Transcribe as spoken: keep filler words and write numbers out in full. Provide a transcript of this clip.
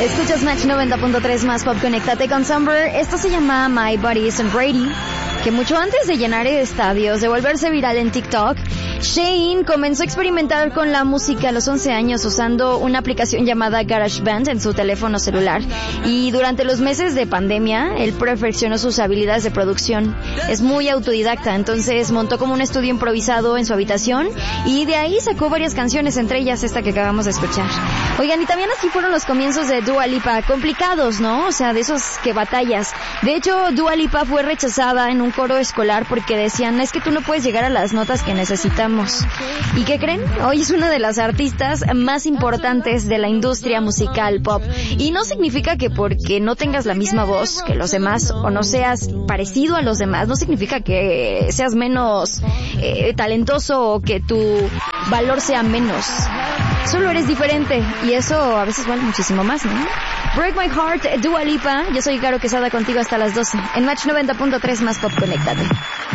Escuchas Match noventa punto tres más Pop, conéctate con Summer. Esto se llama My Body Isn't Ready, que mucho antes de llenar estadios, de volverse viral en TikTok, Shane comenzó a experimentar con la música a los once años usando una aplicación llamada GarageBand en su teléfono celular. Y durante los meses de pandemia, él perfeccionó sus habilidades de producción. Es muy autodidacta, entonces montó como un estudio improvisado en su habitación y de ahí sacó varias canciones, entre ellas esta que acabamos de escuchar. Oigan, y también así fueron los comienzos de Dua Lipa, complicados, ¿no? O sea, de esos que batallas. De hecho, Dua Lipa fue rechazada en un coro escolar porque decían, es que tú no puedes llegar a las notas que necesitamos. ¿Y qué creen? Hoy es una de las artistas más importantes de la industria musical pop. Y no significa que porque no tengas la misma voz que los demás o no seas parecido a los demás, no significa que seas menos eh, talentoso o que tu valor sea menos. Solo eres diferente y eso a veces vale muchísimo más, ¿no? Break My Heart, Dua Lipa. Yo soy Caro Quesada contigo hasta las doce en Match noventa punto tres más Pop, conéctate.